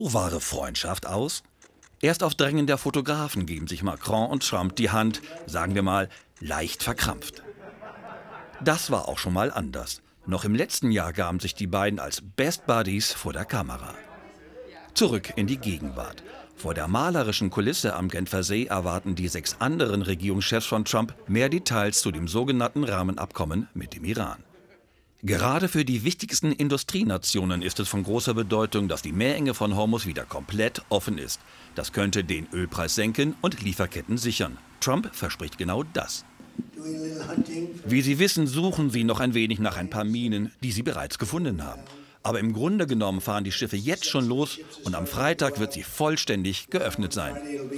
wahre Freundschaft aus? Erst auf Drängen der Fotografen geben sich Macron und Trump die Hand, sagen wir mal, leicht verkrampft. Das war auch schon mal anders. Noch im letzten Jahr gaben sich die beiden als Best Buddies vor der Kamera. Zurück in die Gegenwart. Vor der malerischen Kulisse am Genfer See erwarten die 6 anderen Regierungschefs von Trump mehr Details zu dem sogenannten Rahmenabkommen mit dem Iran. Gerade für die wichtigsten Industrienationen ist es von großer Bedeutung, dass die Meerenge von Hormuz wieder komplett offen ist. Das könnte den Ölpreis senken und Lieferketten sichern. Trump verspricht genau das. Wie Sie wissen, suchen sie noch ein wenig nach ein paar Minen, die sie bereits gefunden haben. Aber im Grunde genommen fahren die Schiffe jetzt schon los und am Freitag wird sie vollständig geöffnet sein.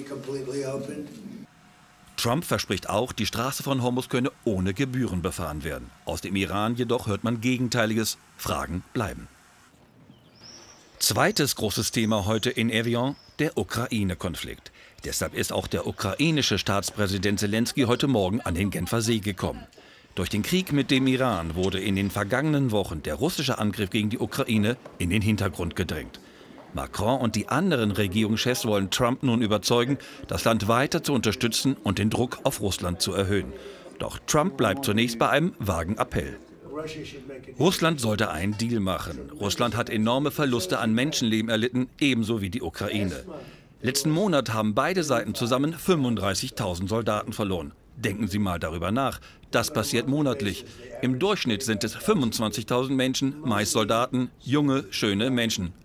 Trump verspricht auch, die Straße von Hormuz könne ohne Gebühren befahren werden. Aus dem Iran jedoch hört man Gegenteiliges. Fragen bleiben. Zweites großes Thema heute in Evian, der Ukraine-Konflikt. Deshalb ist auch der ukrainische Staatspräsident Zelensky heute Morgen an den Genfer See gekommen. Durch den Krieg mit dem Iran wurde in den vergangenen Wochen der russische Angriff gegen die Ukraine in den Hintergrund gedrängt. Macron und die anderen Regierungschefs wollen Trump nun überzeugen, das Land weiter zu unterstützen und den Druck auf Russland zu erhöhen. Doch Trump bleibt zunächst bei einem vagen Appell. Russland sollte einen Deal machen. Russland hat enorme Verluste an Menschenleben erlitten, ebenso wie die Ukraine. Letzten Monat haben beide Seiten zusammen 35.000 Soldaten verloren. Denken Sie mal darüber nach. Das passiert monatlich. Im Durchschnitt sind es 25.000 Menschen, meist Soldaten, junge, schöne Menschen.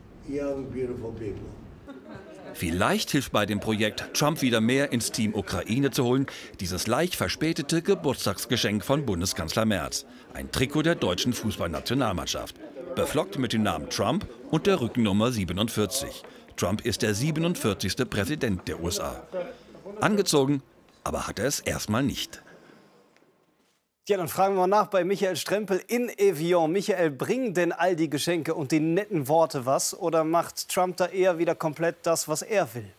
Vielleicht hilft bei dem Projekt Trump wieder mehr ins Team Ukraine zu holen, dieses leicht verspätete Geburtstagsgeschenk von Bundeskanzler Merz. Ein Trikot der deutschen Fußballnationalmannschaft. Beflockt mit dem Namen Trump und der Rückennummer 47. Trump ist der 47. Präsident der USA. Angezogen, aber hat er es erstmal nicht. Ja, dann fragen wir mal nach bei Michael Strempel in Evian. Michael, bringen denn all die Geschenke und die netten Worte was? Oder macht Trump da eher wieder komplett das, was er will?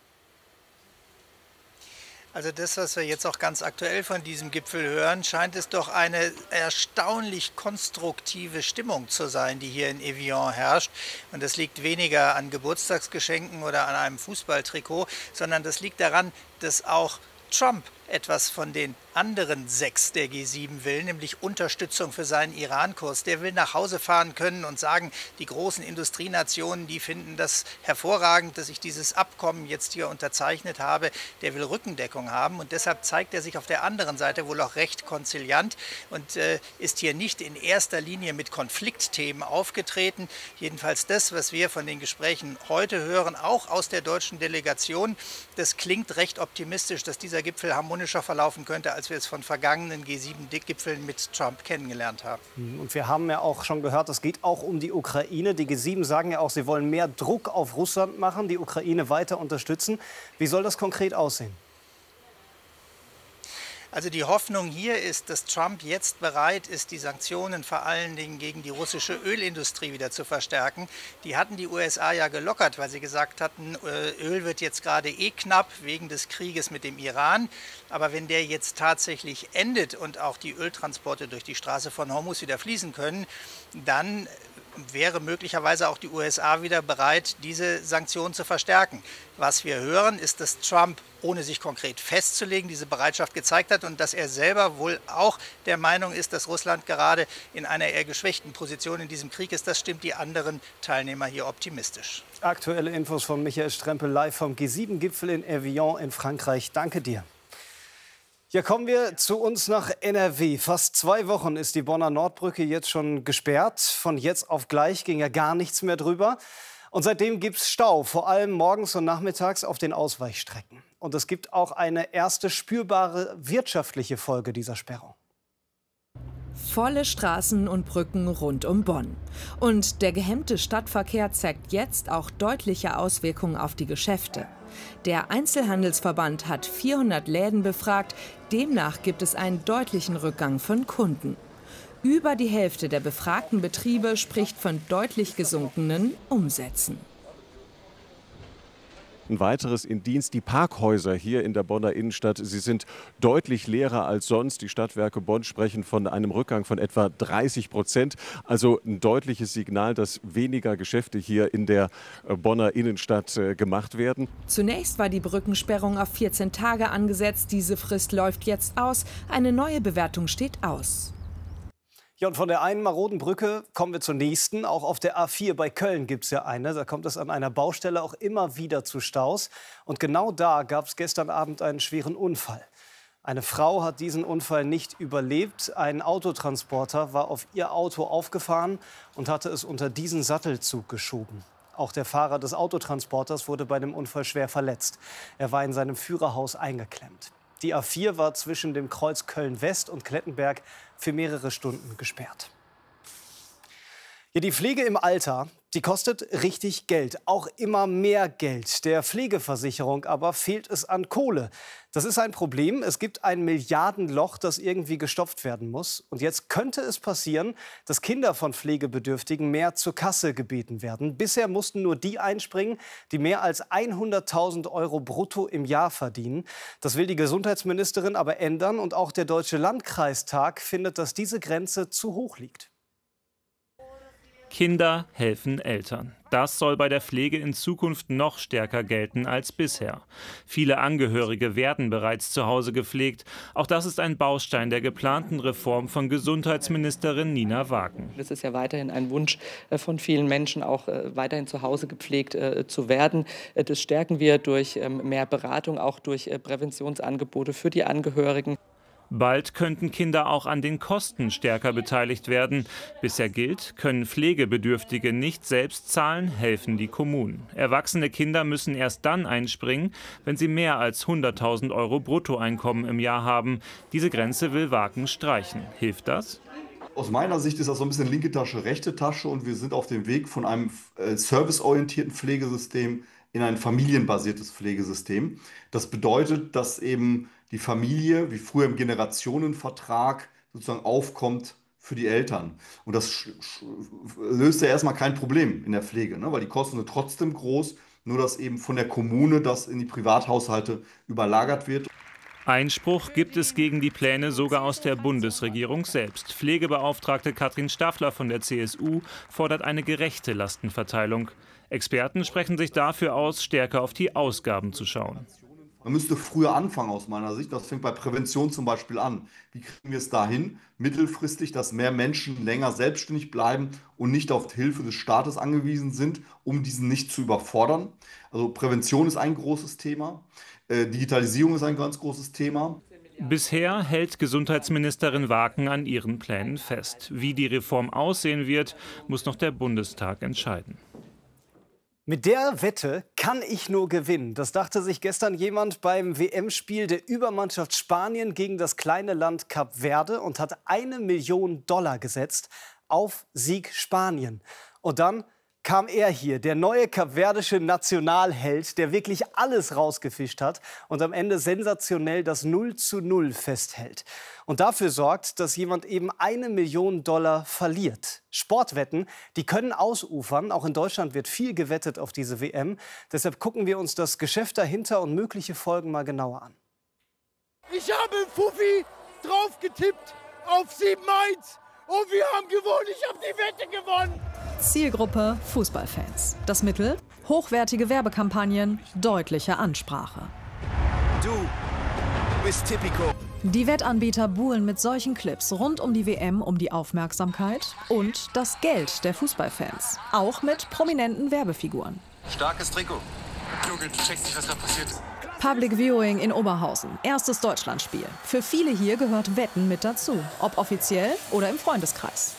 Also das, was wir jetzt auch ganz aktuell von diesem Gipfel hören, scheint es doch eine erstaunlich konstruktive Stimmung zu sein, die hier in Evian herrscht. Und das liegt weniger an Geburtstagsgeschenken oder an einem Fußballtrikot, sondern das liegt daran, dass auch Trump etwas von den anderen 6 der G7 will, nämlich Unterstützung für seinen Iran-Kurs. Der will nach Hause fahren können und sagen, die großen Industrienationen, die finden das hervorragend, dass ich dieses Abkommen jetzt hier unterzeichnet habe. Der will Rückendeckung haben und deshalb zeigt er sich auf der anderen Seite wohl auch recht konziliant und ist hier nicht in erster Linie mit Konfliktthemen aufgetreten. Jedenfalls das, was wir von den Gesprächen heute hören, auch aus der deutschen Delegation, das klingt recht optimistisch, dass dieser Gipfel harmonischer verlaufen könnte, als wir es von vergangenen G7-Gipfeln mit Trump kennengelernt haben. Und wir haben ja auch schon gehört, es geht auch um die Ukraine. Die G7 sagen ja auch, sie wollen mehr Druck auf Russland machen, die Ukraine weiter unterstützen. Wie soll das konkret aussehen? Also die Hoffnung hier ist, dass Trump jetzt bereit ist, die Sanktionen vor allen Dingen gegen die russische Ölindustrie wieder zu verstärken. Die hatten die USA ja gelockert, weil sie gesagt hatten, Öl wird jetzt gerade knapp wegen des Krieges mit dem Iran. Aber wenn der jetzt tatsächlich endet und auch die Öltransporte durch die Straße von Hormuz wieder fließen können, dann wäre möglicherweise auch die USA wieder bereit, diese Sanktionen zu verstärken. Was wir hören, ist, dass Trump, ohne sich konkret festzulegen, diese Bereitschaft gezeigt hat und dass er selber wohl auch der Meinung ist, dass Russland gerade in einer eher geschwächten Position in diesem Krieg ist. Das stimmt die anderen Teilnehmer hier optimistisch. Aktuelle Infos von Michael Strempel live vom G7-Gipfel in Evian in Frankreich. Danke dir. Ja, kommen wir zu uns nach NRW. Fast 2 Wochen ist die Bonner Nordbrücke jetzt schon gesperrt. Von jetzt auf gleich ging ja gar nichts mehr drüber. Und seitdem gibt es Stau, vor allem morgens und nachmittags auf den Ausweichstrecken. Und es gibt auch eine erste spürbare wirtschaftliche Folge dieser Sperrung. Volle Straßen und Brücken rund um Bonn. Und der gehemmte Stadtverkehr zeigt jetzt auch deutliche Auswirkungen auf die Geschäfte. Der Einzelhandelsverband hat 400 Läden befragt. Demnach gibt es einen deutlichen Rückgang von Kunden. Über die Hälfte der befragten Betriebe spricht von deutlich gesunkenen Umsätzen. Ein weiteres Indiz: die Parkhäuser hier in der Bonner Innenstadt. Sie sind deutlich leerer als sonst. Die Stadtwerke Bonn sprechen von einem Rückgang von etwa 30%. Also ein deutliches Signal, dass weniger Geschäfte hier in der Bonner Innenstadt gemacht werden. Zunächst war die Brückensperrung auf 14 Tage angesetzt. Diese Frist läuft jetzt aus. Eine neue Bewertung steht aus. Ja, und von der einen maroden Brücke kommen wir zur nächsten. Auch auf der A4 bei Köln gibt es ja eine. Da kommt es an einer Baustelle auch immer wieder zu Staus. Und genau da gab es gestern Abend einen schweren Unfall. Eine Frau hat diesen Unfall nicht überlebt. Ein Autotransporter war auf ihr Auto aufgefahren und hatte es unter diesen Sattelzug geschoben. Auch der Fahrer des Autotransporters wurde bei dem Unfall schwer verletzt. Er war in seinem Führerhaus eingeklemmt. Die A4 war zwischen dem Kreuz Köln-West und Klettenberg für mehrere Stunden gesperrt. Ja, die Pflege im Alter, die kostet richtig Geld, auch immer mehr Geld. Der Pflegeversicherung aber fehlt es an Kohle. Das ist ein Problem. Es gibt ein Milliardenloch, das irgendwie gestopft werden muss. Und jetzt könnte es passieren, dass Kinder von Pflegebedürftigen mehr zur Kasse gebeten werden. Bisher mussten nur die einspringen, die mehr als 100.000 € brutto im Jahr verdienen. Das will die Gesundheitsministerin aber ändern. Und auch der Deutsche Landkreistag findet, dass diese Grenze zu hoch liegt. Kinder helfen Eltern. Das soll bei der Pflege in Zukunft noch stärker gelten als bisher. Viele Angehörige werden bereits zu Hause gepflegt. Auch das ist ein Baustein der geplanten Reform von Gesundheitsministerin Nina Wagen. Es ist ja weiterhin ein Wunsch von vielen Menschen, auch weiterhin zu Hause gepflegt zu werden. Das stärken wir durch mehr Beratung, auch durch Präventionsangebote für die Angehörigen. Bald könnten Kinder auch an den Kosten stärker beteiligt werden. Bisher gilt, können Pflegebedürftige nicht selbst zahlen, helfen die Kommunen. Erwachsene Kinder müssen erst dann einspringen, wenn sie mehr als 100.000 € Bruttoeinkommen im Jahr haben. Diese Grenze will Wagen streichen. Hilft das? Aus meiner Sicht ist das so ein bisschen linke Tasche, rechte Tasche und wir sind auf dem Weg von einem serviceorientierten Pflegesystem in ein familienbasiertes Pflegesystem. Das bedeutet, dass eben die Familie, wie früher im Generationenvertrag, sozusagen aufkommt für die Eltern. Und das löst ja erstmal kein Problem in der Pflege, ne? Weil die Kosten sind trotzdem groß, nur dass eben von der Kommune das in die Privathaushalte überlagert wird. Einspruch gibt es gegen die Pläne sogar aus der Bundesregierung selbst. Pflegebeauftragte Katrin Staffler von der CSU fordert eine gerechte Lastenverteilung. Experten sprechen sich dafür aus, stärker auf die Ausgaben zu schauen. Man müsste früher anfangen aus meiner Sicht. Das fängt bei Prävention zum Beispiel an. Wie kriegen wir es dahin, mittelfristig, dass mehr Menschen länger selbstständig bleiben und nicht auf Hilfe des Staates angewiesen sind, um diesen nicht zu überfordern? Also Prävention ist ein großes Thema. Digitalisierung ist ein ganz großes Thema. Bisher hält Gesundheitsministerin Wagen an ihren Plänen fest. Wie die Reform aussehen wird, muss noch der Bundestag entscheiden. Mit der Wette kann ich nur gewinnen. Das dachte sich gestern jemand beim WM-Spiel der Übermannschaft Spanien gegen das kleine Land Kap Verde und hat $1 Million gesetzt auf Sieg Spanien. Und dann kam er hier, der neue kapverdische Nationalheld, der wirklich alles rausgefischt hat und am Ende sensationell das 0:0 festhält. Und dafür sorgt, dass jemand eben $1 Million verliert. Sportwetten, die können ausufern. Auch in Deutschland wird viel gewettet auf diese WM. Deshalb gucken wir uns das Geschäft dahinter und mögliche Folgen mal genauer an. Ich habe Fuffi drauf getippt auf 7:1 und wir haben gewonnen. Ich habe die Wette gewonnen. Zielgruppe Fußballfans. Das Mittel? Hochwertige Werbekampagnen, deutliche Ansprache. Du bist Tipico. Die Wettanbieter buhlen mit solchen Clips rund um die WM um die Aufmerksamkeit und das Geld der Fußballfans. Auch mit prominenten Werbefiguren. Starkes Trikot. Junge, du checkst nicht, was da passiert ist. Public Viewing in Oberhausen. Erstes Deutschlandspiel. Für viele hier gehört Wetten mit dazu. Ob offiziell oder im Freundeskreis.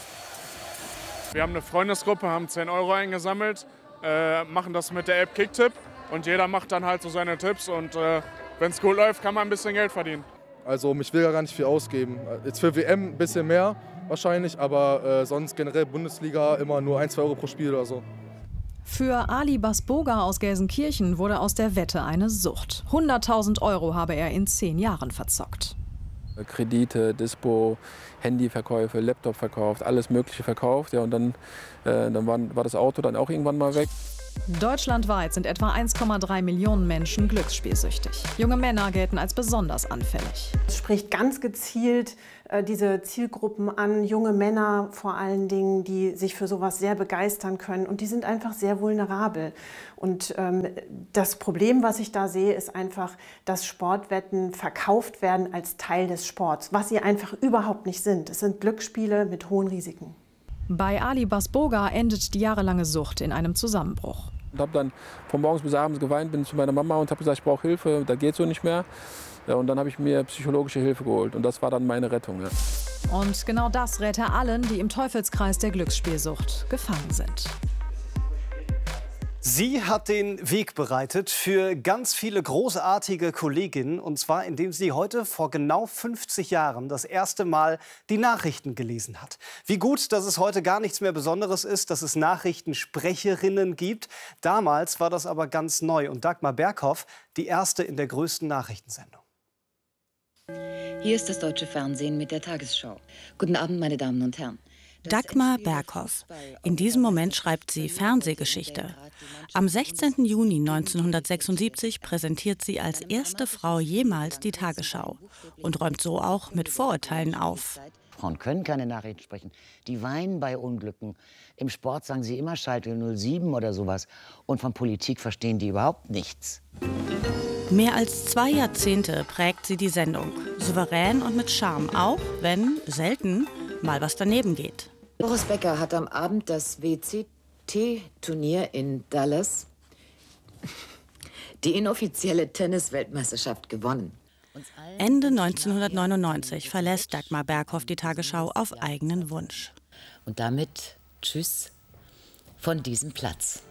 Wir haben eine Freundesgruppe, haben 10 € eingesammelt, machen das mit der App Kicktipp und jeder macht dann halt so seine Tipps und wenn es gut läuft, kann man ein bisschen Geld verdienen. Also ich will ja gar nicht viel ausgeben. Jetzt für WM ein bisschen mehr wahrscheinlich, aber sonst generell Bundesliga immer nur 1-2 € pro Spiel oder so. Für Ali Basboga aus Gelsenkirchen wurde aus der Wette eine Sucht. 100.000 € habe er in 10 Jahren verzockt. Kredite, Dispo, Handyverkäufe, Laptop verkauft, alles Mögliche verkauft. Ja, und dann war das Auto dann auch irgendwann mal weg. Deutschlandweit sind etwa 1,3 Millionen Menschen glücksspielsüchtig. Junge Männer gelten als besonders anfällig. Es spricht ganz gezielt diese Zielgruppen an, junge Männer vor allen Dingen, die sich für sowas sehr begeistern können. Und die sind einfach sehr vulnerabel. Und das Problem, was ich da sehe, ist einfach, dass Sportwetten verkauft werden als Teil des Sports, was sie einfach überhaupt nicht sind. Es sind Glücksspiele mit hohen Risiken. Bei Ali Basboga endet die jahrelange Sucht in einem Zusammenbruch. Ich habe dann von morgens bis abends geweint, bin zu meiner Mama und habe gesagt, ich brauche Hilfe, da geht so nicht mehr. Ja, und dann habe ich mir psychologische Hilfe geholt und das war dann meine Rettung. Ja. Und genau das rät er allen, die im Teufelskreis der Glücksspielsucht gefangen sind. Sie hat den Weg bereitet für ganz viele großartige Kolleginnen, und zwar indem sie heute vor genau 50 Jahren das erste Mal die Nachrichten gelesen hat. Wie gut, dass es heute gar nichts mehr Besonderes ist, dass es Nachrichtensprecherinnen gibt. Damals war das aber ganz neu und Dagmar Berghoff die erste in der größten Nachrichtensendung. Hier ist das deutsche Fernsehen mit der Tagesschau. Guten Abend, meine Damen und Herren. Dagmar Berghoff. In diesem Moment schreibt sie Fernsehgeschichte. Am 16. Juni 1976 präsentiert sie als erste Frau jemals die Tagesschau und räumt so auch mit Vorurteilen auf. Frauen können keine Nachrichten sprechen. Die weinen bei Unglücken. Im Sport sagen sie immer Schalke 07 oder sowas. Und von Politik verstehen die überhaupt nichts. Mehr als 2 Jahrzehnte prägt sie die Sendung. Souverän und mit Charme, auch wenn, selten, mal was daneben geht. Boris Becker hat am Abend das WCT-Turnier in Dallas, die inoffizielle Tennis-Weltmeisterschaft, gewonnen. Ende 1999 verlässt Dagmar Berghoff die Tagesschau auf eigenen Wunsch. Und damit tschüss von diesem Platz.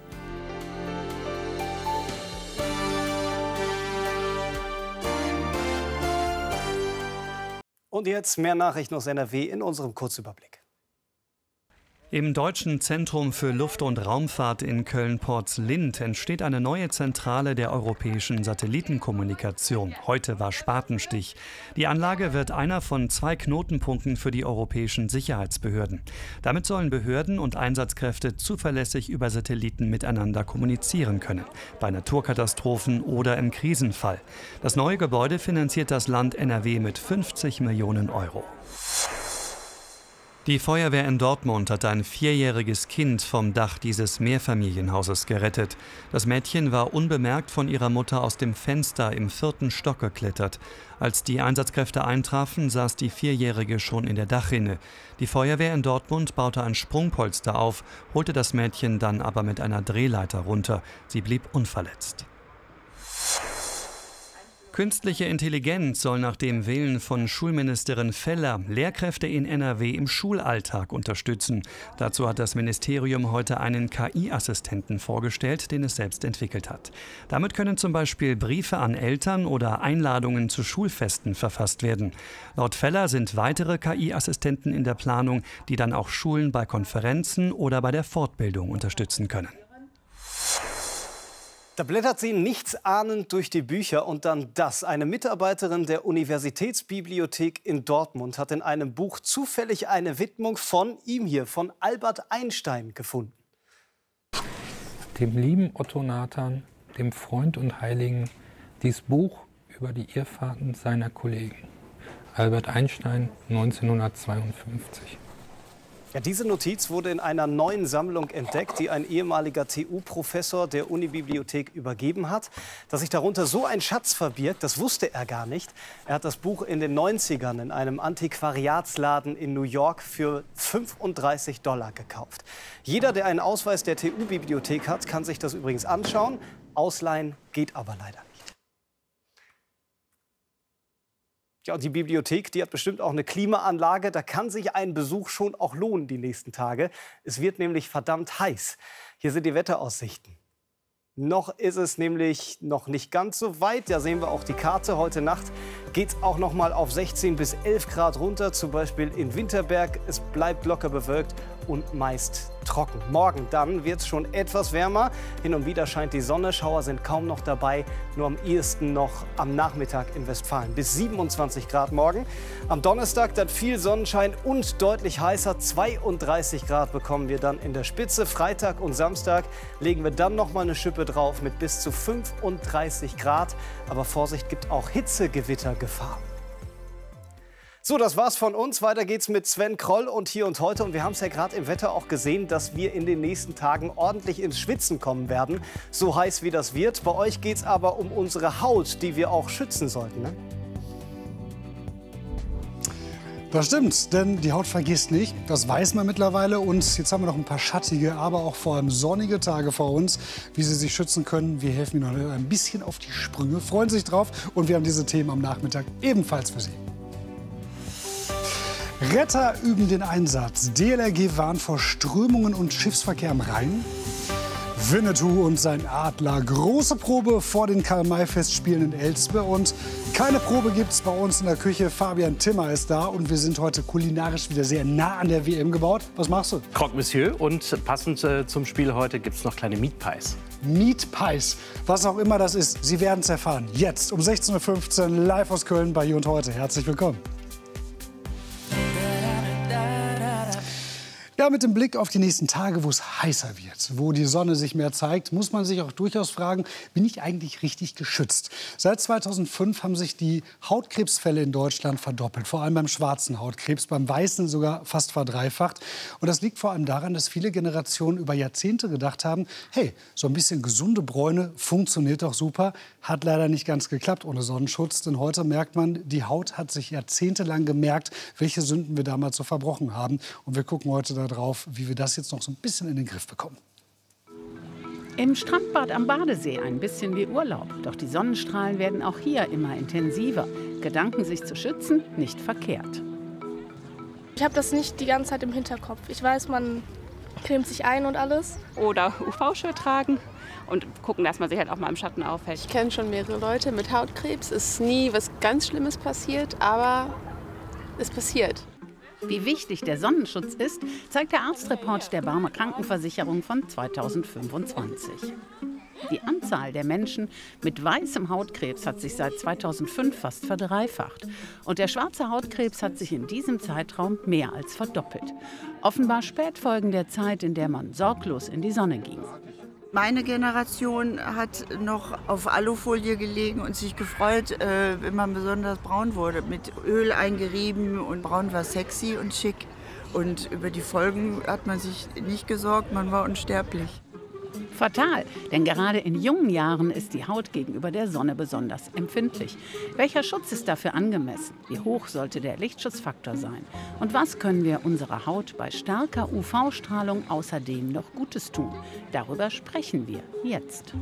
Und jetzt mehr Nachrichten aus NRW in unserem Kurzüberblick. Im Deutschen Zentrum für Luft- und Raumfahrt in Köln-Porz-Lindt entsteht eine neue Zentrale der europäischen Satellitenkommunikation. Heute war Spatenstich. Die Anlage wird einer von 2 Knotenpunkten für die europäischen Sicherheitsbehörden. Damit sollen Behörden und Einsatzkräfte zuverlässig über Satelliten miteinander kommunizieren können, bei Naturkatastrophen oder im Krisenfall. Das neue Gebäude finanziert das Land NRW mit 50 Millionen Euro. Die Feuerwehr in Dortmund hat ein 4-jähriges Kind vom Dach dieses Mehrfamilienhauses gerettet. Das Mädchen war unbemerkt von ihrer Mutter aus dem Fenster im 4. Stock geklettert. Als die Einsatzkräfte eintrafen, saß die 4-jährige schon in der Dachrinne. Die Feuerwehr in Dortmund baute ein Sprungpolster auf, holte das Mädchen dann aber mit einer Drehleiter runter. Sie blieb unverletzt. Künstliche Intelligenz soll nach dem Willen von Schulministerin Feller Lehrkräfte in NRW im Schulalltag unterstützen. Dazu hat das Ministerium heute einen KI-Assistenten vorgestellt, den es selbst entwickelt hat. Damit können zum Beispiel Briefe an Eltern oder Einladungen zu Schulfesten verfasst werden. Laut Feller sind weitere KI-Assistenten in der Planung, die dann auch Schulen bei Konferenzen oder bei der Fortbildung unterstützen können. Da blättert sie nichtsahnend durch die Bücher und dann das. Eine Mitarbeiterin der Universitätsbibliothek in Dortmund hat in einem Buch zufällig eine Widmung von ihm hier, von Albert Einstein, gefunden. Dem lieben Otto Nathan, dem Freund und Heiligen, dies Buch über die Irrfahrten seiner Kollegen. Albert Einstein, 1952. Ja, diese Notiz wurde in einer neuen Sammlung entdeckt, die ein ehemaliger TU-Professor der Unibibliothek übergeben hat. Dass sich darunter so ein Schatz verbirgt, das wusste er gar nicht. Er hat das Buch in den 90ern in einem Antiquariatsladen in New York für $35 gekauft. Jeder, der einen Ausweis der TU-Bibliothek hat, kann sich das übrigens anschauen. Ausleihen geht aber leider nicht. Ja, und die Bibliothek, die hat bestimmt auch eine Klimaanlage. Da kann sich ein Besuch schon auch lohnen die nächsten Tage. Es wird nämlich verdammt heiß. Hier sind die Wetteraussichten. Noch ist es nämlich noch nicht ganz so weit. Da sehen wir auch die Karte heute Nacht. geht es auch noch mal auf 16 bis 11 Grad runter, zum Beispiel in Winterberg. Es bleibt locker bewölkt und meist trocken. Morgen dann wird es schon etwas wärmer. Hin und wieder scheint die Sonne, Schauer sind kaum noch dabei. Nur am ehesten noch am Nachmittag in Westfalen. Bis 27 Grad morgen. Am Donnerstag dann viel Sonnenschein und deutlich heißer. 32 Grad bekommen wir dann in der Spitze. Freitag und Samstag legen wir dann noch mal eine Schippe drauf mit bis zu 35 Grad. Aber Vorsicht, gibt auch Hitzegewittergefahr. So, das war's von uns. Weiter geht's mit Sven Kroll und Hier und Heute. Und wir haben es ja gerade im Wetter auch gesehen, dass wir in den nächsten Tagen ordentlich ins Schwitzen kommen werden. So heiß wie das wird. Bei euch geht's aber um unsere Haut, die wir auch schützen sollten, ne? Das stimmt, denn die Haut vergisst nicht. Das weiß man mittlerweile. Und jetzt haben wir noch ein paar schattige, aber auch vor allem sonnige Tage vor uns, wie Sie sich schützen können. Wir helfen Ihnen noch ein bisschen auf die Sprünge. Freuen Sie sich drauf. Und wir haben diese Themen am Nachmittag ebenfalls für Sie. Retter üben den Einsatz. DLRG warnt vor Strömungen und Schiffsverkehr am Rhein. Winnetou und sein Adler. Große Probe vor den Karl-May-Festspielen in Elspe. Und keine Probe gibt's bei uns in der Küche. Fabian Timmer ist da und wir sind heute kulinarisch wieder sehr nah an der WM gebaut. Was machst du? Croque Monsieur und passend zum Spiel heute gibt's noch kleine Meat Pies. Meat Pies, was auch immer das ist. Sie werden es erfahren. Jetzt um 16:15 Uhr live aus Köln bei Hier und Heute. Herzlich willkommen. Ja, mit dem Blick auf die nächsten Tage, wo es heißer wird, wo die Sonne sich mehr zeigt, muss man sich auch durchaus fragen, bin ich eigentlich richtig geschützt? Seit 2005 haben sich die Hautkrebsfälle in Deutschland verdoppelt, vor allem beim schwarzen Hautkrebs, beim weißen sogar fast verdreifacht. Und das liegt vor allem daran, dass viele Generationen über Jahrzehnte gedacht haben, hey, so ein bisschen gesunde Bräune funktioniert doch super, hat leider nicht ganz geklappt ohne Sonnenschutz. Denn heute merkt man, die Haut hat sich jahrzehntelang gemerkt, welche Sünden wir damals so verbrochen haben. Und wir gucken heute darauf, wie wir das jetzt noch so ein bisschen in den Griff bekommen. Im Strandbad am Badesee ein bisschen wie Urlaub. Doch die Sonnenstrahlen werden auch hier immer intensiver. Gedanken, sich zu schützen, nicht verkehrt. Ich habe das nicht die ganze Zeit im Hinterkopf. Ich weiß, man cremt sich ein und alles. Oder UV-Shirt tragen und gucken, dass man sich halt auch mal im Schatten aufhält. Ich kenne schon mehrere Leute mit Hautkrebs. Es ist nie was ganz Schlimmes passiert, aber es passiert. Wie wichtig der Sonnenschutz ist, zeigt der Arztreport der Barmer Krankenversicherung von 2025. Die Anzahl der Menschen mit weißem Hautkrebs hat sich seit 2005 fast verdreifacht. Und der schwarze Hautkrebs hat sich in diesem Zeitraum mehr als verdoppelt. Offenbar Spätfolgen der Zeit, in der man sorglos in die Sonne ging. Meine Generation hat noch auf Alufolie gelegen und sich gefreut, wenn man besonders braun wurde. Mit Öl eingerieben und braun war sexy und schick. Und über die Folgen hat man sich nicht gesorgt, man war unsterblich. Fatal, denn gerade in jungen Jahren ist die Haut gegenüber der Sonne besonders empfindlich. Welcher Schutz ist dafür angemessen? Wie hoch sollte der Lichtschutzfaktor sein? Und was können wir unserer Haut bei starker UV-Strahlung außerdem noch Gutes tun? Darüber sprechen wir jetzt.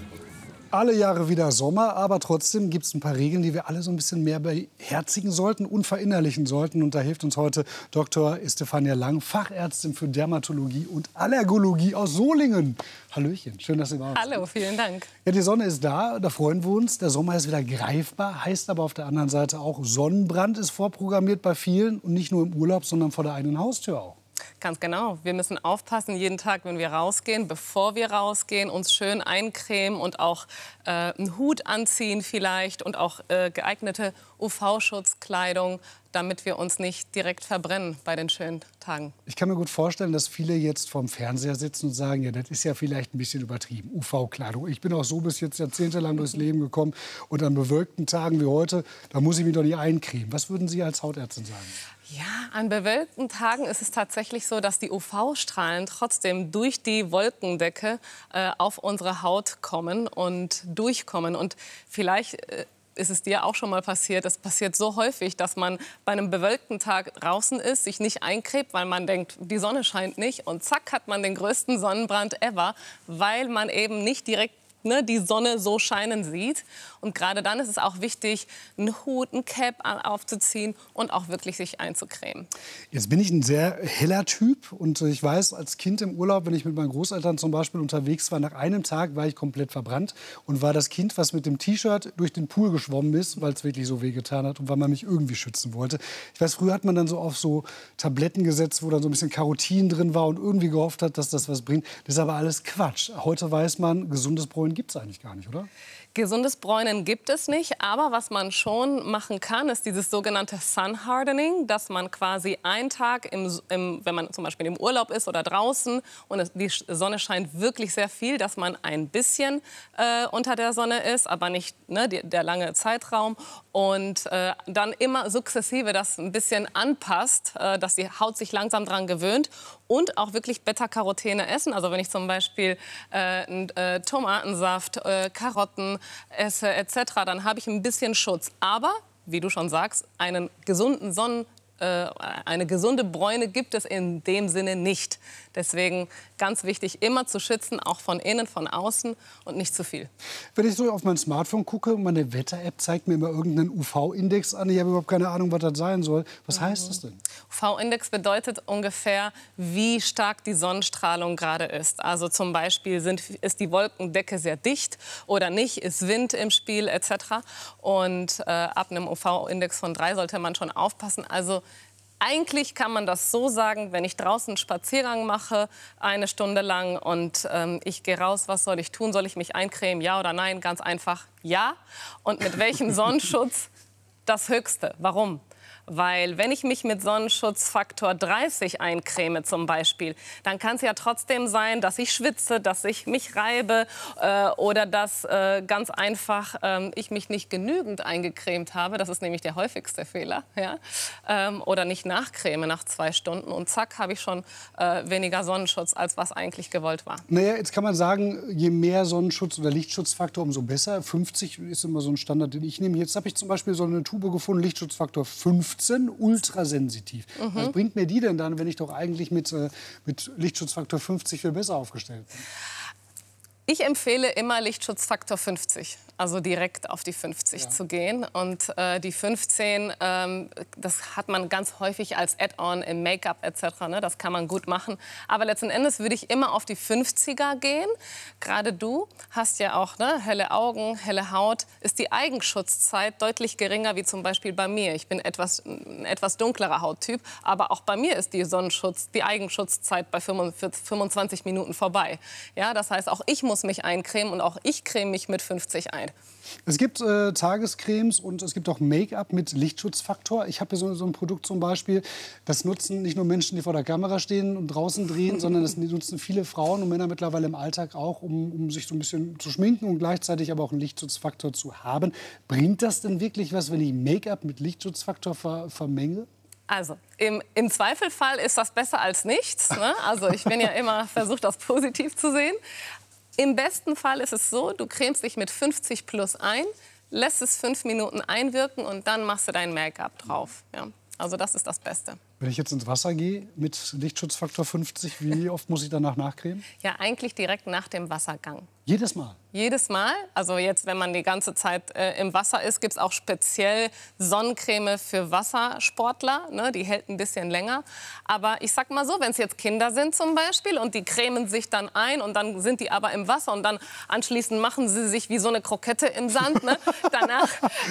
Alle Jahre wieder Sommer, aber trotzdem gibt es ein paar Regeln, die wir alle so ein bisschen mehr beherzigen sollten und verinnerlichen sollten. Und da hilft uns heute Dr. Stefania Lang, Fachärztin für Dermatologie und Allergologie aus Solingen. Hallöchen, schön, dass Sie da sind. Hallo, vielen Dank. Ja, die Sonne ist da, da freuen wir uns. Der Sommer ist wieder greifbar, heißt aber auf der anderen Seite auch, Sonnenbrand ist vorprogrammiert bei vielen. Und nicht nur im Urlaub, sondern vor der eigenen Haustür auch. Ganz genau. Wir müssen aufpassen, jeden Tag, wenn wir rausgehen, bevor wir rausgehen, uns schön eincremen und auch einen Hut anziehen vielleicht und auch geeignete UV-Schutzkleidung, damit wir uns nicht direkt verbrennen bei den schönen Tagen. Ich kann mir gut vorstellen, dass viele jetzt vorm Fernseher sitzen und sagen, ja, das ist ja vielleicht ein bisschen übertrieben, UV-Kleidung. Ich bin auch so bis jetzt jahrzehntelang durchs Leben gekommen und an bewölkten Tagen wie heute, da muss ich mich doch nicht eincremen. Was würden Sie als Hautärztin sagen? Ja, an bewölkten Tagen ist es tatsächlich so, dass die UV-Strahlen trotzdem durch die Wolkendecke auf unsere Haut kommen und durchkommen. Und vielleicht ist es dir auch schon mal passiert, es passiert so häufig, dass man bei einem bewölkten Tag draußen ist, sich nicht eincremt, weil man denkt, die Sonne scheint nicht. Und zack, hat man den größten Sonnenbrand ever, weil man eben nicht direkt die Sonne so scheinen sieht. Und gerade dann ist es auch wichtig, einen Hut, ein Cap aufzuziehen und auch wirklich sich einzucremen. Jetzt bin ich ein sehr heller Typ und ich weiß, als Kind im Urlaub, wenn ich mit meinen Großeltern zum Beispiel unterwegs war, nach einem Tag war ich komplett verbrannt und war das Kind, was mit dem T-Shirt durch den Pool geschwommen ist, weil es wirklich so wehgetan hat und weil man mich irgendwie schützen wollte. Ich weiß, früher hat man dann so auf so Tabletten gesetzt, wo dann so ein bisschen Carotin drin war und irgendwie gehofft hat, dass das was bringt. Das ist aber alles Quatsch. Heute weiß man, gesundes Bräunen gibt es eigentlich gar nicht, oder? Gesundes Bräunen gibt es nicht, aber was man schon machen kann, ist dieses sogenannte Sun Hardening, dass man quasi einen Tag, wenn man zum Beispiel im Urlaub ist oder draußen und die Sonne scheint wirklich sehr viel, dass man ein bisschen unter der Sonne ist, aber nicht der lange Zeitraum und dann immer sukzessive das ein bisschen anpasst, dass die Haut sich langsam daran gewöhnt und auch wirklich Beta-Carotene essen. Also wenn ich zum Beispiel Tomatensaft, Karotten esse etc., dann habe ich ein bisschen Schutz. Aber, wie du schon sagst, einen gesunden eine gesunde Bräune gibt es in dem Sinne nicht. Deswegen ganz wichtig, immer zu schützen, auch von innen, von außen und nicht zu viel. Wenn ich so auf mein Smartphone gucke und meine Wetter-App zeigt mir immer irgendeinen UV-Index an, ich habe überhaupt keine Ahnung, was das sein soll. Was heißt das denn? UV-Index bedeutet ungefähr, wie stark die Sonnenstrahlung gerade ist. Also zum Beispiel ist die Wolkendecke sehr dicht oder nicht, ist Wind im Spiel etc. Und ab einem UV-Index von 3 sollte man schon aufpassen. Also eigentlich kann man das so sagen, wenn ich draußen einen Spaziergang mache, 1 Stunde lang und ich gehe raus, was soll ich tun? Soll ich mich eincremen, ja oder nein? Ganz einfach, ja. Und mit welchem Sonnenschutz? Das Höchste. Warum? Weil wenn ich mich mit Sonnenschutzfaktor 30 eincreme zum Beispiel, dann kann es ja trotzdem sein, dass ich schwitze, dass ich mich reibe oder dass ganz einfach ich mich nicht genügend eingecremt habe. Das ist nämlich der häufigste Fehler. Ja? Oder nicht nachcreme nach 2 Stunden und zack, habe ich schon weniger Sonnenschutz, als was eigentlich gewollt war. Naja, jetzt kann man sagen, je mehr Sonnenschutz oder Lichtschutzfaktor, umso besser. 50 ist immer so ein Standard, den ich nehme. Jetzt habe ich zum Beispiel so eine Tube gefunden, Lichtschutzfaktor 15, ultrasensitiv. Was bringt mir die denn dann, wenn ich doch eigentlich mit Lichtschutzfaktor 50 viel besser aufgestellt bin? Ich empfehle immer Lichtschutzfaktor 50, also direkt auf die 50 zu gehen. Und die 15, das hat man ganz häufig als Add-on im Make-up etc. Ne? Das kann man gut machen. Aber letzten Endes würde ich immer auf die 50er gehen. Gerade du hast ja auch helle Augen, helle Haut. Ist die Eigenschutzzeit deutlich geringer wie zum Beispiel bei mir. Ich bin ein etwas dunklerer Hauttyp. Aber auch bei mir ist die Eigenschutzzeit bei 25 Minuten vorbei. Ja, das heißt, auch ich muss mich eincremen und auch ich creme mich mit 50 ein. Es gibt Tagescremes und es gibt auch Make-up mit Lichtschutzfaktor. Ich habe hier so ein Produkt zum Beispiel, das nutzen nicht nur Menschen, die vor der Kamera stehen und draußen drehen, sondern das nutzen viele Frauen und Männer mittlerweile im Alltag auch, um sich so ein bisschen zu schminken und gleichzeitig aber auch einen Lichtschutzfaktor zu haben. Bringt das denn wirklich was, wenn ich Make-up mit Lichtschutzfaktor vermenge? Also, im Zweifelfall ist das besser als nichts. Ne? Also, ich bin ja immer versucht, das positiv zu sehen. Im besten Fall ist es so, du cremst dich mit 50 plus ein, lässt es 5 Minuten einwirken und dann machst du dein Make-up drauf. Ja. Also das ist das Beste. Wenn ich jetzt ins Wasser gehe mit Lichtschutzfaktor 50, wie oft muss ich danach nachcremen? Ja, eigentlich direkt nach dem Wassergang. Jedes Mal? Jedes Mal. Also jetzt, wenn man die ganze Zeit im Wasser ist, gibt es auch speziell Sonnencreme für Wassersportler. Ne? Die hält ein bisschen länger. Aber ich sag mal so, wenn es jetzt Kinder sind zum Beispiel und die cremen sich dann ein und dann sind die aber im Wasser und dann anschließend machen sie sich wie so eine Krokette im Sand. Ne? Danach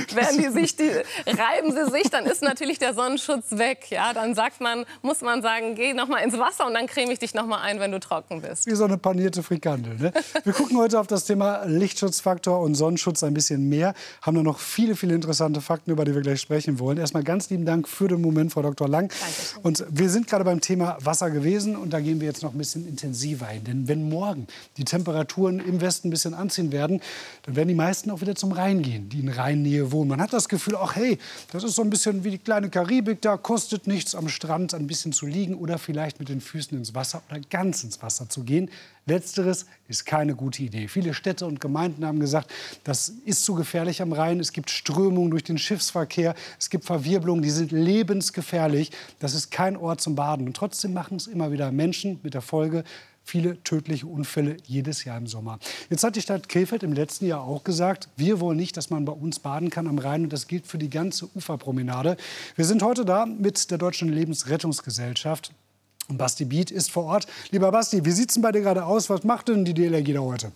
reiben sie sich, dann ist natürlich der Sonnenschutz weg. Ja? Dann muss man sagen, geh noch mal ins Wasser und dann creme ich dich noch mal ein, wenn du trocken bist. Wie so eine panierte Frikandel. Ne? Wir gucken heute auf das Thema Lichtschutzfaktor und Sonnenschutz ein bisschen mehr. Haben da noch viele, viele interessante Fakten, über die wir gleich sprechen wollen. Erstmal ganz lieben Dank für den Moment, Frau Dr. Lang. Dankeschön. Und wir sind gerade beim Thema Wasser gewesen und da gehen wir jetzt noch ein bisschen intensiver hin. Denn wenn morgen die Temperaturen im Westen ein bisschen anziehen werden, dann werden die meisten auch wieder zum Rhein gehen, die in Rheinnähe wohnen. Man hat das Gefühl, ach hey, das ist so ein bisschen wie die kleine Karibik, da kostet nichts, am Strand ein bisschen zu liegen oder vielleicht mit den Füßen ins Wasser oder ganz ins Wasser zu gehen. Letzteres ist keine gute Idee. Viele Städte und Gemeinden haben gesagt, das ist zu gefährlich am Rhein. Es gibt Strömungen durch den Schiffsverkehr, es gibt Verwirbelungen, die sind lebensgefährlich. Das ist kein Ort zum Baden. Und trotzdem machen es immer wieder Menschen mit der Folge, viele tödliche Unfälle jedes Jahr im Sommer. Jetzt hat die Stadt Krefeld im letzten Jahr auch gesagt, wir wollen nicht, dass man bei uns baden kann am Rhein. Und das gilt für die ganze Uferpromenade. Wir sind heute da mit der Deutschen Lebensrettungsgesellschaft. Und Basti Biet ist vor Ort. Lieber Basti, wie sieht es denn bei dir gerade aus? Was macht denn die DLRG da heute?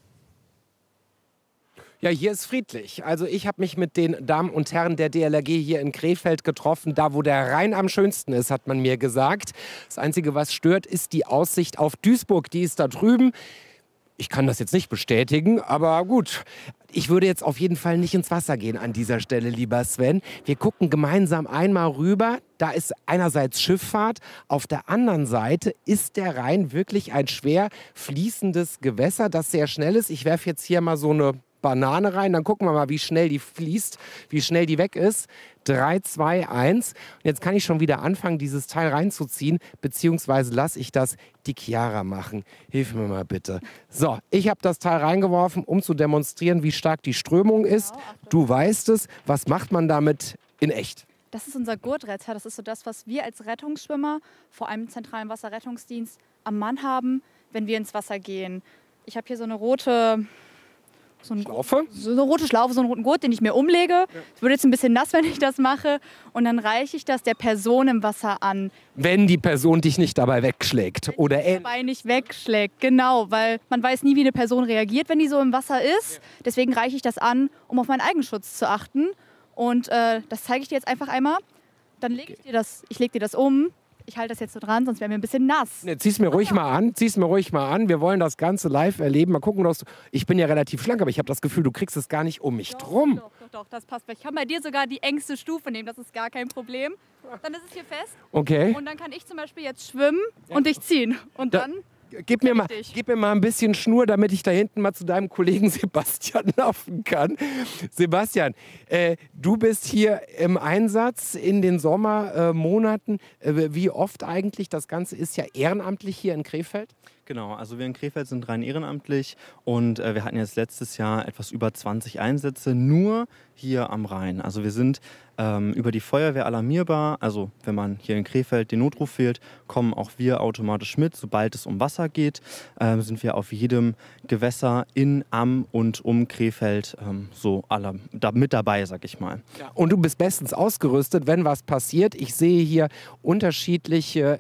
Ja, hier ist friedlich. Also ich habe mich mit den Damen und Herren der DLRG hier in Krefeld getroffen. Da, wo der Rhein am schönsten ist, hat man mir gesagt. Das Einzige, was stört, ist die Aussicht auf Duisburg. Die ist da drüben. Ich kann das jetzt nicht bestätigen, aber gut. Ich würde jetzt auf jeden Fall nicht ins Wasser gehen an dieser Stelle, lieber Sven. Wir gucken gemeinsam einmal rüber. Da ist einerseits Schifffahrt. Auf der anderen Seite ist der Rhein wirklich ein schwer fließendes Gewässer, das sehr schnell ist. Ich werfe jetzt hier mal so eine Banane rein, dann gucken wir mal, wie schnell die fließt, wie schnell die weg ist. 3, 2, 1. Und jetzt kann ich schon wieder anfangen, dieses Teil reinzuziehen, beziehungsweise lasse ich das die Chiara machen. Hilf mir mal bitte. So, ich habe das Teil reingeworfen, um zu demonstrieren, wie stark die Strömung ist. Du weißt es. Was macht man damit in echt? Das ist unser Gurtretter. Das ist so das, was wir als Rettungsschwimmer, vor allem im Zentralen Wasserrettungsdienst, am Mann haben, wenn wir ins Wasser gehen. Ich habe hier so eine rote... Schlaufe? So eine rote Schlaufe, so einen roten Gurt, den ich mir umlege. Es wird jetzt ein bisschen nass, wenn ich das mache. Und dann reiche ich das der Person im Wasser an. Wenn die Person dich nicht dabei wegschlägt. Oder dabei nicht wegschlägt, genau. Weil man weiß nie, wie eine Person reagiert, wenn die so im Wasser ist. Deswegen reiche ich das an, um auf meinen Eigenschutz zu achten. Und das zeige ich dir jetzt einfach einmal. Dann lege ich leg dir das um. Ich halte das jetzt so dran, sonst wären wir ein bisschen nass. Ne, zieh's mir ruhig mal an. Zieh's mir ruhig mal an. Wir wollen das Ganze live erleben. Mal gucken, ich bin ja relativ schlank, aber ich habe das Gefühl, du kriegst es gar nicht um mich drum. Doch, das passt. Ich kann bei dir sogar die engste Stufe nehmen. Das ist gar kein Problem. Dann ist es hier fest. Okay. Und dann kann ich zum Beispiel jetzt schwimmen und dich ziehen. Und dann... Gib mir mal ein bisschen Schnur, damit ich da hinten mal zu deinem Kollegen Sebastian laufen kann. Sebastian, du bist hier im Einsatz in den Sommermonaten. Wie oft eigentlich? Das Ganze ist ja ehrenamtlich hier in Krefeld. Genau, also wir in Krefeld sind rein ehrenamtlich und wir hatten jetzt letztes Jahr etwas über 20 Einsätze nur hier am Rhein. Also wir sind über die Feuerwehr alarmierbar. Also wenn man hier in Krefeld den Notruf wählt, kommen auch wir automatisch mit. Sobald es um Wasser geht, sind wir auf jedem Gewässer in, am und um Krefeld mit dabei, sag ich mal. Ja. Und du bist bestens ausgerüstet, wenn was passiert. Ich sehe hier unterschiedliche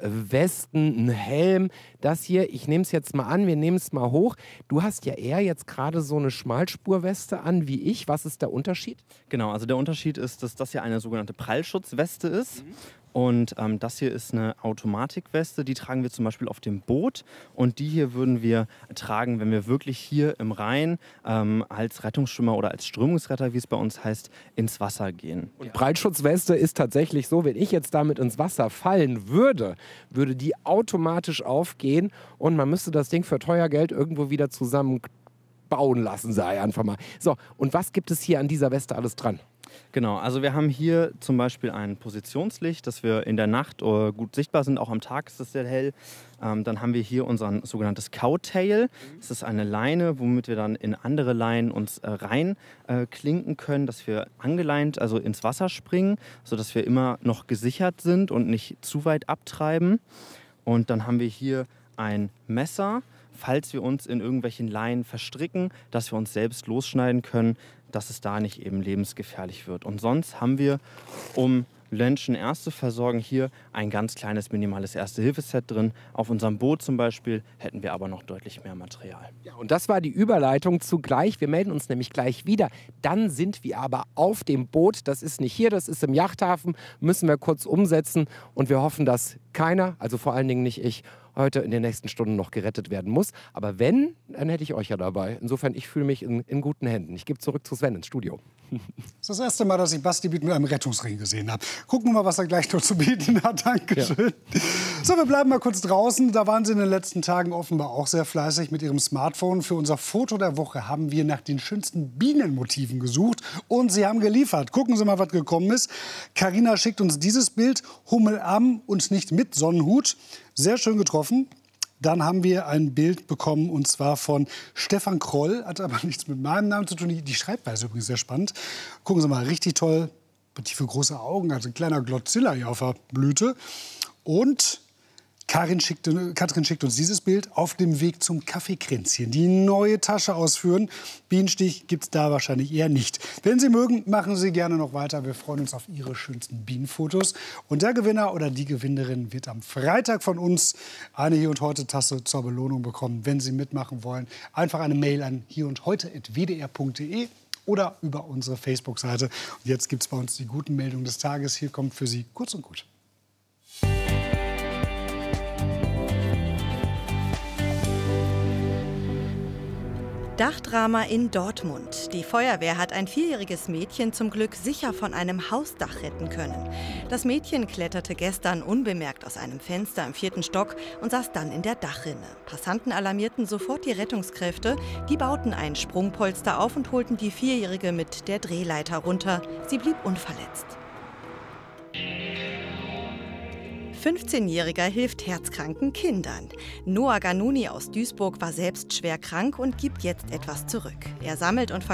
Westen, einen Helm. Das hier, ich nehme es jetzt mal an, wir nehmen es mal hoch. Du hast ja eher jetzt gerade so eine Schmalspurweste an wie ich. Was ist der Unterschied? Genau, also der Unterschied ist, dass das hier eine sogenannte Prallschutzweste ist. Und das hier ist eine Automatikweste, die tragen wir zum Beispiel auf dem Boot. Und die hier würden wir tragen, wenn wir wirklich hier im Rhein als Rettungsschwimmer oder als Strömungsretter, wie es bei uns heißt, ins Wasser gehen. Und Prallschutzweste ist tatsächlich so, wenn ich jetzt damit ins Wasser fallen würde, würde die automatisch aufgehen und man müsste das Ding für teuer Geld irgendwo wieder zusammenbauen lassen, sei einfach mal. So, und was gibt es hier an dieser Weste alles dran? Genau, also wir haben hier zum Beispiel ein Positionslicht, dass wir in der Nacht gut sichtbar sind, auch am Tag ist es sehr hell. Dann haben wir hier unser sogenanntes Cowtail. Das ist eine Leine, womit wir dann in andere Leinen uns reinklinken können, dass wir angeleint, also ins Wasser springen, sodass wir immer noch gesichert sind und nicht zu weit abtreiben. Und dann haben wir hier ein Messer, falls wir uns in irgendwelchen Leinen verstricken, dass wir uns selbst losschneiden können, dass es da nicht eben lebensgefährlich wird. Und sonst haben wir, um Menschen erst zu versorgen, hier ein ganz kleines, minimales Erste-Hilfe-Set drin. Auf unserem Boot zum Beispiel hätten wir aber noch deutlich mehr Material. Ja, und das war die Überleitung zugleich. Wir melden uns nämlich gleich wieder. Dann sind wir aber auf dem Boot. Das ist nicht hier, das ist im Yachthafen. Müssen wir kurz umsetzen. Und wir hoffen, dass keiner, also vor allen Dingen nicht ich, heute in den nächsten Stunden noch gerettet werden muss. Aber wenn, dann hätte ich euch ja dabei. Insofern, ich fühle mich in guten Händen. Ich gebe zurück zu Sven ins Studio. Das ist das erste Mal, dass ich Basti Biet mit einem Rettungsring gesehen habe. Gucken wir mal, was er gleich noch zu bieten hat. Dankeschön. Ja. So, wir bleiben mal kurz draußen. Da waren Sie in den letzten Tagen offenbar auch sehr fleißig mit Ihrem Smartphone. Für unser Foto der Woche haben wir nach den schönsten Bienenmotiven gesucht. Und Sie haben geliefert. Gucken Sie mal, was gekommen ist. Carina schickt uns dieses Bild. Hummel am und nicht mit Sonnenhut. Sehr schön getroffen. Dann haben wir ein Bild bekommen, und zwar von Stefan Kroll. Hat aber nichts mit meinem Namen zu tun. Die Schreibweise übrigens sehr spannend. Gucken Sie mal, richtig toll. Tiefe große Augen, also ein kleiner Glotzilla hier auf der Blüte. Und Katrin schickt uns dieses Bild auf dem Weg zum Café Kränzchen. Die neue Tasche ausführen. Bienenstich gibt es da wahrscheinlich eher nicht. Wenn Sie mögen, machen Sie gerne noch weiter. Wir freuen uns auf Ihre schönsten Bienenfotos. Und der Gewinner oder die Gewinnerin wird am Freitag von uns eine Hier und Heute Tasse zur Belohnung bekommen. Wenn Sie mitmachen wollen, einfach eine Mail an hierundheute@wdr.de oder über unsere Facebook-Seite. Und jetzt gibt es bei uns die guten Meldungen des Tages. Hier kommt für Sie kurz und gut. Dachdrama in Dortmund. Die Feuerwehr hat ein 4-jähriges Mädchen zum Glück sicher von einem Hausdach retten können. Das Mädchen kletterte gestern unbemerkt aus einem Fenster im 4. Stock und saß dann in der Dachrinne. Passanten alarmierten sofort die Rettungskräfte. Die bauten ein Sprungpolster auf und holten die 4-jährige mit der Drehleiter runter. Sie blieb unverletzt. 15-Jähriger hilft herzkranken Kindern. Noah Ganuni aus Duisburg war selbst schwer krank und gibt jetzt etwas zurück. Er sammelt und verkauft